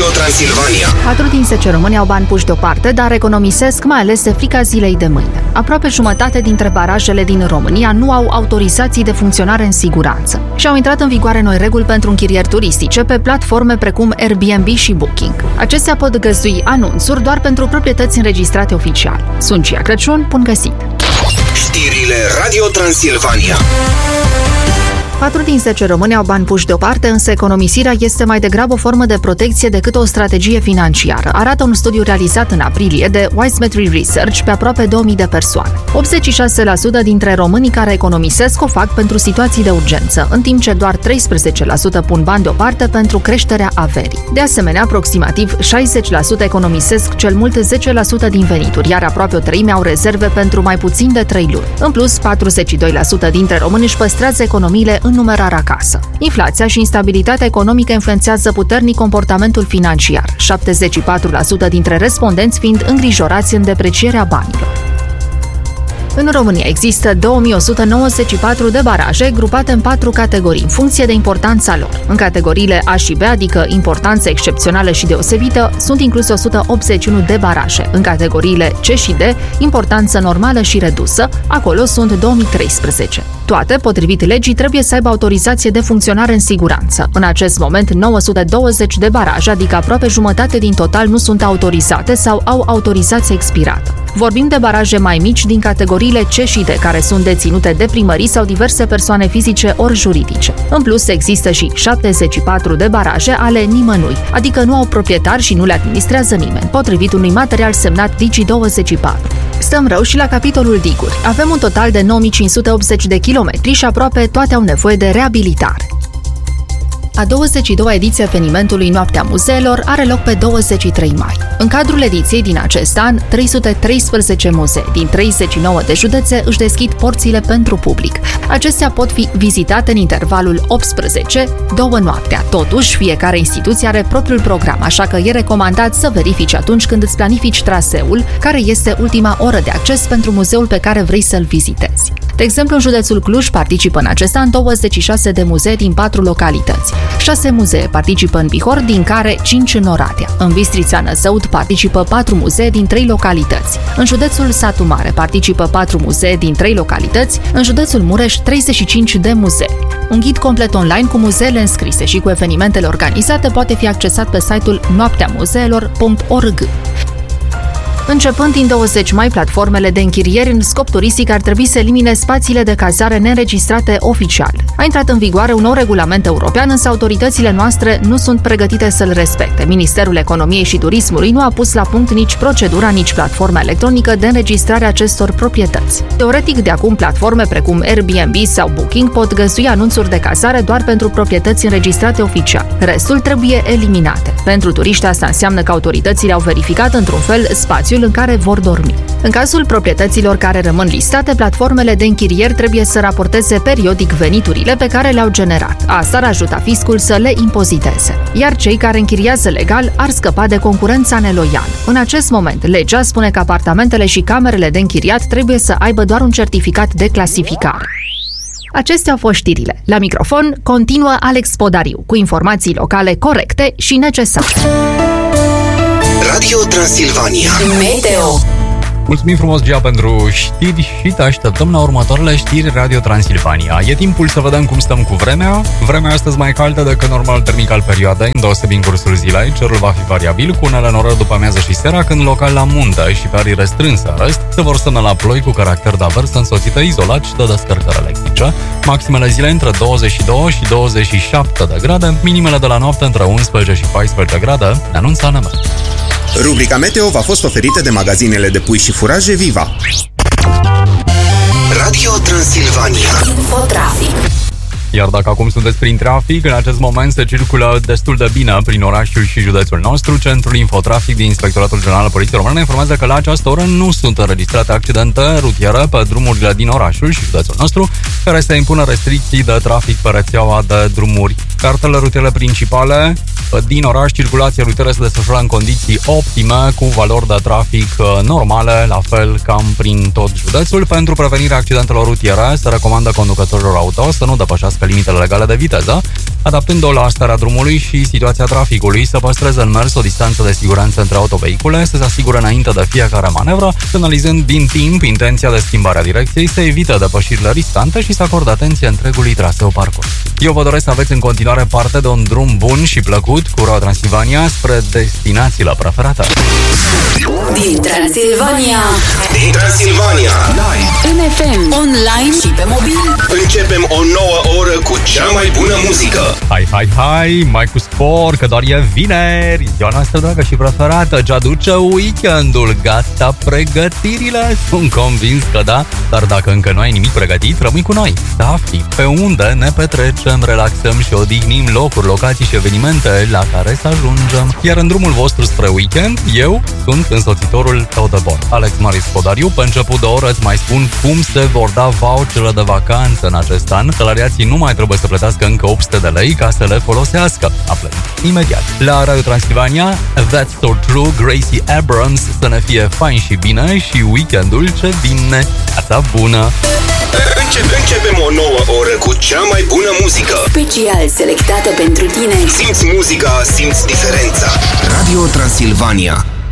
Radio Transilvania. 4 din 10 români au bani puși deoparte, dar economisesc mai ales de frica zilei de mâine. Aproape jumătate dintre barajele din România nu au autorizații de funcționare în siguranță. Și au intrat în vigoare noi reguli pentru închirieri turistice pe platforme precum Airbnb și Booking. Acestea pot găzdui anunțuri doar pentru proprietăți înregistrate oficial. Sunt Cia Crăciun, bun găsit! Știrile Radio Transilvania. 4 din 10 români au bani puși deoparte, însă economisirea este mai degrabă o formă de protecție decât o strategie financiară, arată un studiu realizat în aprilie de Wisemetry Research pe aproape 2000 de persoane. 86% dintre românii care economisesc o fac pentru situații de urgență, în timp ce doar 13% pun bani deoparte pentru creșterea averii. De asemenea, aproximativ 60% economisesc cel mult 10% din venituri, iar aproape o treime au rezerve pentru mai puțin de 3 luni. În plus, 42% dintre români își păstrează economiile în numerar acasă. Inflația și instabilitatea economică influențează puternic comportamentul financiar, 74% dintre respondenți fiind îngrijorați în deprecierea banilor. În România există 2194 de baraje grupate în 4 categorii, în funcție de importanța lor. În categoriile A și B, adică importanță excepțională și deosebită, sunt incluse 181 de baraje. În categoriile C și D, importanță normală și redusă, acolo sunt 2013. Toate, potrivit legii, trebuie să aibă autorizație de funcționare în siguranță. În acest moment, 920 de baraje, adică aproape jumătate din total, nu sunt autorizate sau au autorizație expirată. Vorbim de baraje mai mici din categoriile C și D, care sunt deținute de primării sau diverse persoane fizice ori juridice. În plus, există și 74 de baraje ale nimănui, adică nu au proprietari și nu le administrează nimeni, potrivit unui material semnat Digi24. Stăm rău și la capitolul diguri. Avem un total de 9580 de kilometri și aproape toate au nevoie de reabilitare. A 22-a ediție evenimentului Noaptea Muzeelor are loc pe 23 mai. În cadrul ediției din acest an, 313 muzee din 39 de județe își deschid porțile pentru public. Acestea pot fi vizitate în intervalul 18-2 noaptea. Totuși, fiecare instituție are propriul program, așa că e recomandat să verifici atunci când îți planifici traseul, care este ultima oră de acces pentru muzeul pe care vrei să-l vizitezi. De exemplu, în județul Cluj participă în acest an 26 de muzee din 4 localități. 6 muzee participă în Bihor, din care 5 în Oradea. În Bistrița Năsăud participă 4 muzee din 3 localități. În județul Satu Mare participă 4 muzee din 3 localități. În județul Mureș 35 de muzee. Un ghid complet online cu muzeele înscrise și cu evenimentele organizate poate fi accesat pe site-ul noapteamuzeelor.org. Începând din 20 mai, platformele de închirieri în scop turistic ar trebui să elimine spațiile de cazare neînregistrate oficial. A intrat în vigoare un nou regulament european, însă autoritățile noastre nu sunt pregătite să-l respecte. Ministerul Economiei și Turismului nu a pus la punct nici procedura, nici platforma electronică de înregistrare a acestor proprietăți. Teoretic, de acum, platforme precum Airbnb sau Booking pot găzdui anunțuri de cazare doar pentru proprietăți înregistrate oficial. Restul trebuie eliminate. Pentru turiști, asta înseamnă că autoritățile au verificat într-un fel spațiul în care vor dormi. În cazul proprietăților care rămân listate, platformele de închirieri trebuie să raporteze periodic veniturile pe care le-au generat. Asta ar ajuta fiscul să le impoziteze. Iar cei care închiriază legal ar scăpa de concurența neloială. În acest moment, legea spune că apartamentele și camerele de închiriat trebuie să aibă doar un certificat de clasificare. Acestea au fost știrile. La microfon continuă Alex Podariu, cu informații locale corecte și necesare. Radio Transilvania. Meteo. Mulțumim frumos, Gia, pentru știri și te așteptăm la următoarele știri Radio Transilvania. E timpul să vedem cum stăm cu vremea. Vremea astăzi mai caldă decât normal termic al perioadei, îndeosebi în cursul zilei. Cerul va fi variabil, cu unele norări după amiază și seara, când local la munte și pe arii restrânse în rest se vor semnala ploi cu caracter de avers însoțită izolat și de descărcări electrice. Maximele zilei între 22 și 27 de grade, minimele de la noapte între 11 și 14 grade, ne anunță ANM. Rubrica Meteo v-a fost oferită de magazinele de pui și furaje Viva. Radio Transilvania. Infotrafic. Iar dacă acum sunteți prin trafic, în acest moment se circulă destul de bine prin orașul și județul nostru. Centrul Infotrafic din Inspectoratul General al Poliției Române informează că la această oră nu sunt înregistrate accidente rutiere pe drumurile din orașul și județul nostru, care se impună restricții de trafic pe rețeaua de drumuri. Pe arterele rutiere principale din oraș, circulația rutieră se desfășoară în condiții optime, cu valori de trafic normale, la fel cam prin tot județul. Pentru prevenirea accidentelor rutiere, se recomandă conducătorilor auto să nu depășească limitele legale de viteză. adaptând-o la starea drumului și situația traficului, să păstreze în mers o distanță de siguranță între autovehicule, să se asigure înainte de fiecare manevră, analizând din timp intenția de schimbare a direcției, să evite depășirile riscante și să acorde atenție întregului traseu parcurs. Eu vă doresc să aveți în continuare parte de un drum bun și plăcut cu Radio Transilvania spre destinațiile preferate. Din Transilvania, Live, în FM, online și pe mobil. începem o nouă oră cu cea mai bună muzică. Hai, mai cu spor, că doar e vineri. Ziua noastră dragă și preferată, ce aduce weekendul. Gata pregătirile? Sunt convins că da, dar dacă încă nu ai nimic pregătit, rămâi cu noi. Să afli pe unde ne petrecem, relaxăm și odihnim, locuri, locații și evenimente la care să ajungem. Iar în drumul vostru spre weekend, eu sunt însoțitorul tău de bord, Alex Maris Podariu. Pe început de oră îți mai spun cum se vor da voucherele de vacanță în acest an. Salariații nu mai trebuie să plătească încă 800 de lei ca să le folosească. Aflăm imediat. La Radio Transilvania, That's So True, Gracie Abrams, să ne fie fain și bine și weekendul ce vine. Asta bună! Începem o nouă oră cu cea mai bună muzică. Special selectată pentru tine. Simți muzica, simți diferența. Radio Transilvania.